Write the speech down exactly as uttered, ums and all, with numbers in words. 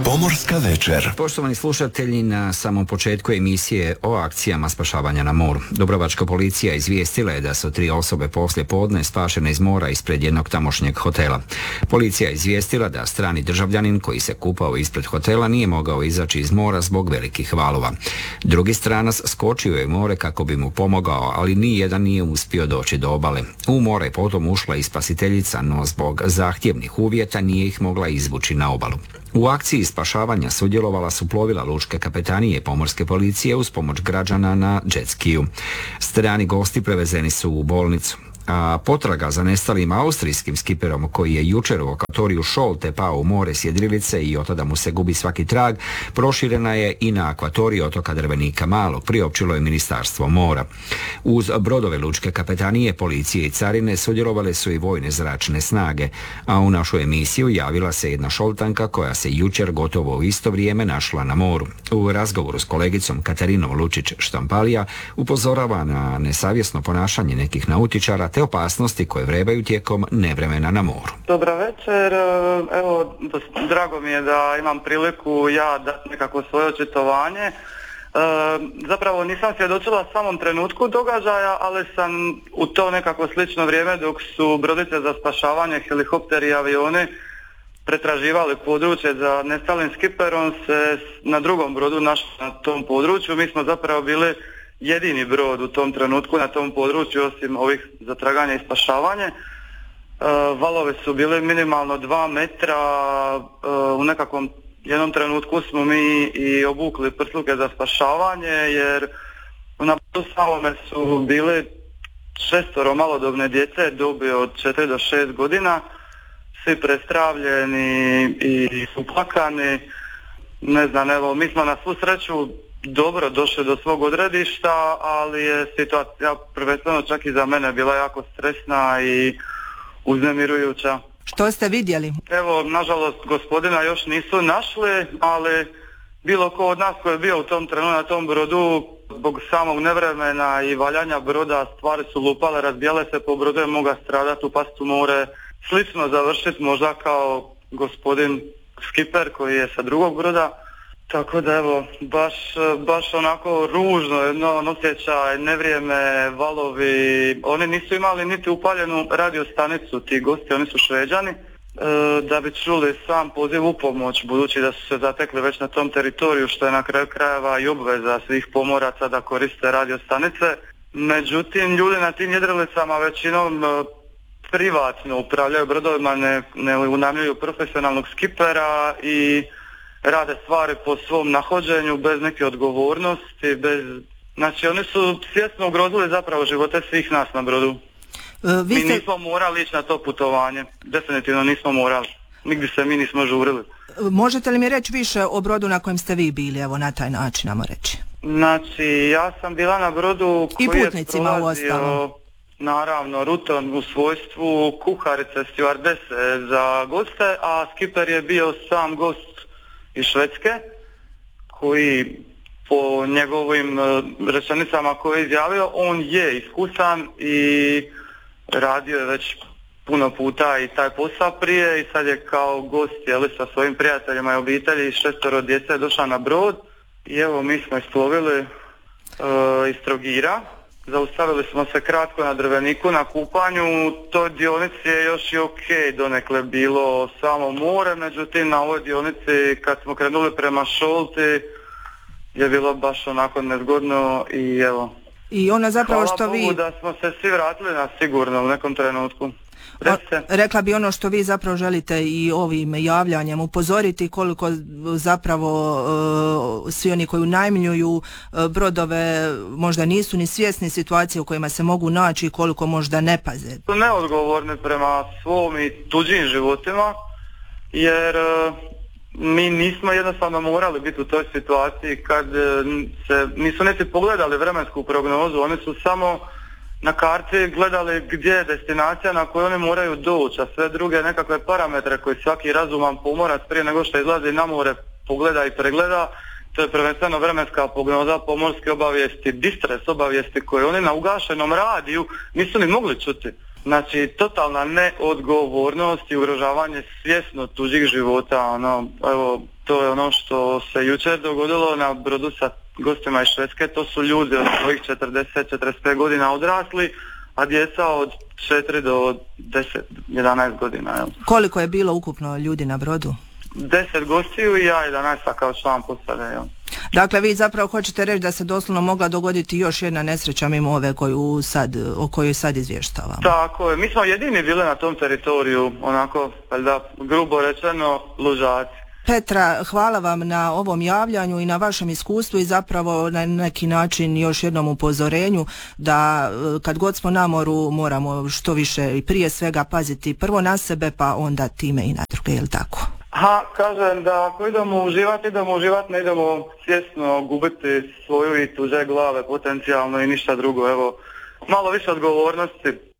Pomorska večer. Poštovani slušatelji, na samom početku emisije o akcijama spašavanja na moru. Dubrovačka policija izvijestila je da su tri osobe poslije podne spašene iz mora ispred jednog tamošnjeg hotela. Policija je izvijestila da strani državljanin koji se kupao ispred hotela nije mogao izaći iz mora zbog velikih valova. Drugi stranac skočio je u more kako bi mu pomogao, ali ni jedan nije uspio doći do obale. U more je potom ušla i spasiteljica, no zbog zahtjevnih uvjeta nije ih mogla izvući na obalu. U akciji spašavanja sudjelovala su plovila Lučke kapetanije pomorske policije uz pomoć građana na jet skiju. Strani gosti prevezeni su u bolnicu. A potraga za nestalim austrijskim skiperom koji je jučer u akvatoriju Šolte pao u more s jedrilice i od tada mu se gubi svaki trag, proširena je i na akvatoriju otoka Drvenika Malog, priopćilo je Ministarstvo mora. Uz brodove Lučke kapetanije, policije i carine sudjelovale su i vojne zračne snage, a u našu emisiju javila se jedna Šoltanka koja se jučer gotovo u isto vrijeme našla na moru. U razgovoru s kolegicom Katarinom Lučić-Štampalija upozorava na nesavjesno ponašanje nekih nautičara te opasnosti koje vrebaju tijekom nevremena na moru. Dobar večer, evo, drago mi je da imam priliku ja dati nekako svoje očitovanje. E, zapravo nisam svjedočila samom trenutku događaja, ali sam u to nekako slično vrijeme dok su brodice za spašavanje, helikopteri i avioni pretraživali područje za nestalim skiperom, se na drugom brodu našli na tom području. Mi smo zapravo bili jedini brod u tom trenutku na tom području osim ovih za traganje i spašavanje. E, valove su bili minimalno dva metra, e, u nekakvom jednom trenutku smo mi i obukli prsluke za spašavanje jer na brodu samome su bili šestoro malodobne djece dobi od četiri do šest godina, svi prestravljeni i uplakani. Ne znam, evo, mi smo na svu sreću dobro došli do svog odredišta, ali je situacija prvenstveno čak i za mene bila jako stresna i uznemirujuća. Što ste vidjeli? Evo, nažalost, gospodina još nisu našli, ali bilo ko od nas koji je bio u tom trenutku na tom brodu, zbog samog nevremena i valjanja broda, stvari su lupale, razbijale se po brodu, je moga stradati, upast u more, slično završiti možda kao gospodin skiper koji je sa drugog broda. Tako da evo, baš, baš onako ružno jedno osjećaj, nevrijeme, valovi. Oni nisu imali niti upaljenu radiostanicu, ti gosti, oni su Šveđani, e, da bi čuli sam poziv u pomoć, budući da su se zatekli već na tom teritoriju, što je na kraju krajeva i obveza svih pomoraca da koriste radiostanice. Međutim, ljudi na tim jedrilicama većinom e, privatno upravljaju brodovima, ne, ne unajmljuju profesionalnog skipera i rade stvari po svom nahođenju, bez neke odgovornosti, bez... Znači, oni su svjesno ugrozili zapravo živote svih nas na brodu. E, vi ste... Mi nismo morali ići na to putovanje. Definitivno nismo morali. Nigdje se mi nismo žurili. Možete li mi reći više o brodu na kojem ste vi bili, evo na taj način, namo reći? Znači, ja sam bila na brodu koji I putnicima je prolazio, naravno, ruton u svojstvu kuharice, stjuardese za goste, a skiper je bio sam gost iz Švedske, koji po njegovim rečenicama koje je izjavio, on je iskusan i radio je već puno puta i taj posao prije i sad je kao gost jeli, sa svojim prijateljima i obitelji šestoro djece došao na brod i evo mi smo isplovili uh, iz Trogira. Zaustavili smo se kratko na Drveniku na kupanju, toj dionici je još i ok donekle bilo samo more, međutim na ovoj dionici kad smo krenuli prema Šolti je bilo baš onako nezgodno i evo. I ona zapravo Hvala što Bogu vi... da smo se svi vratili na sigurno u nekom trenutku. O, rekla bi ono što vi zapravo želite i ovim javljanjem upozoriti koliko zapravo uh, svi oni koji unajmljuju uh, brodove možda nisu ni svjesni situacije u kojima se mogu naći i koliko možda ne paze. Su neodgovorni prema svom i tuđim životima jer uh, mi nismo jednostavno morali biti u toj situaciji kad uh, se nisu niti pogledali vremensku prognozu, oni su samo na karti gledali gdje je destinacija na koju oni moraju doći, a sve druge nekakve parametre koji svaki razuman pomorac prije nego što izlazi na more pogleda i pregleda, to je prvenstveno vremenska prognoza, pomorske obavijesti, distres obavijesti koje oni na ugašenom radiju nisu ni mogli čuti. Znači, totalna neodgovornost i ugrožavanje svjesno tuđih života, ono, evo, To je ono što se jučer dogodilo na brodu sa gostima iz Švedske. To su ljudi od svojih četrdeset do četrdeset pet godina odrasli, a djeca od četiri do deset jedanaest godina. Jel? Koliko je bilo ukupno ljudi na brodu? deset gostiju i ja jedanaest kao član posade. Jel? Dakle, vi zapravo hoćete reći da se doslovno mogla dogoditi još jedna nesreća mimo ove koju sad, o kojoj sad izvještavamo. Tako je. Mi smo jedini bili na tom teritoriju, onako, da, grubo rečeno, lužaci. Petra, hvala vam na ovom javljanju i na vašem iskustvu i zapravo na neki način još jednom upozorenju da kad god smo na moru moramo što više i prije svega paziti prvo na sebe pa onda time i na druge, je li tako? Ha, kažem da ako idemo uživati, idemo uživati, ne idemo svjesno gubiti svoju i tuđe glave potencijalno i ništa drugo. Evo, malo više odgovornosti